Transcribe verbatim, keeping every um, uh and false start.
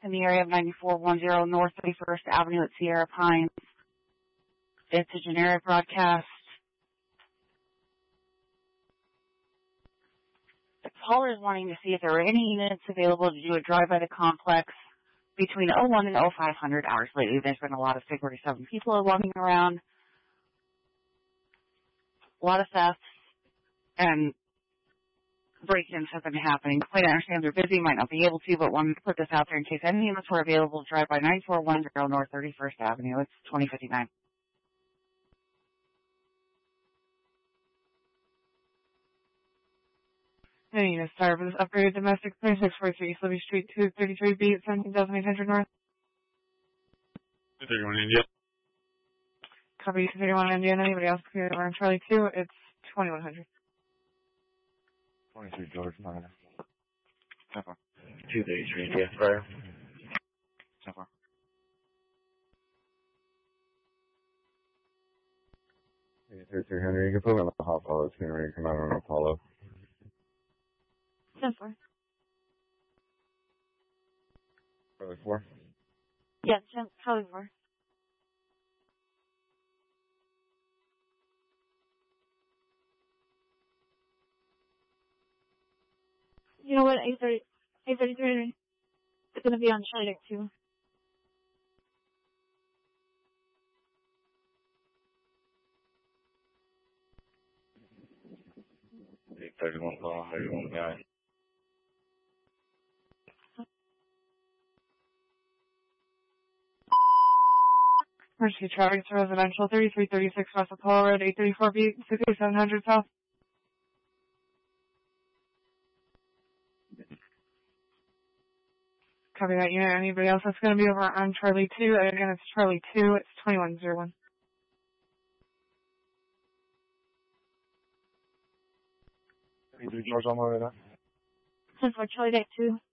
in the area of ninety-four ten North thirty-first Avenue at Sierra Pines. It's a generic broadcast. The caller is wanting to see if there are any units available to do a drive by the complex between oh one and oh five hundred hours lately. There's been a lot of Figure forty-seven people are walking around, a lot of thefts, and break-ins have been happening. Quite understand they're busy, might not be able to, but wanted to put this out there in case any units were available to drive by ninety-four ten North thirty-first Avenue. It's twenty fifty-nine. Any units tired for this upgraded domestic twenty-six forty-three East Libby Street, two thirty-three B at seventeen thousand eight hundred North. two thirty-one India. Copy two thirty-one Indiana. Anybody else here around Charlie two? It's twenty-one hundred. twenty-three George, nine. So far. two thirty-three India, prior. So far. thirty-three hundred, you can put me on the hot follow. It's going to come out on Apollo. ten four. Charlie four? Yes, Charlie four. You know what, eight thirty, eight thirty-three, it's going to be on Charlie deck two. eight thirty-one call, thirty-one guy. Emergency traffic to residential, thirty-three thirty-six West Apollo Road, eight thirty-four B, sixty-seven hundred South. Copy that unit. Anybody else that's going to be over on Charlie two? Again, it's Charlie two. It's twenty-one oh one. twenty-three George, on my way there. ten four, Charlie deck two.